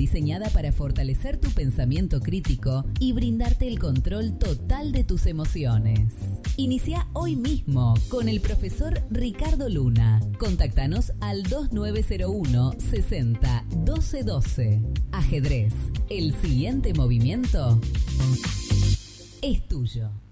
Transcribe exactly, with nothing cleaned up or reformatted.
diseñada para fortalecer tu pensamiento crítico y brindarte el control total de tus emociones. Inicia hoy mismo con el profesor Ricardo Luna. Contáctanos al dos nueve cero uno sesenta doce doce. Ajedrez. El siguiente movimiento es tuyo.